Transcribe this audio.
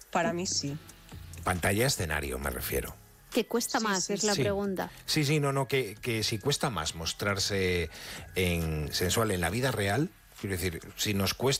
Para mí sí. Pantalla escenario, me refiero. ¿Qué cuesta más? Es la pregunta. Sí, que si cuesta más mostrarse sensual en la vida real, quiero decir, si nos cuesta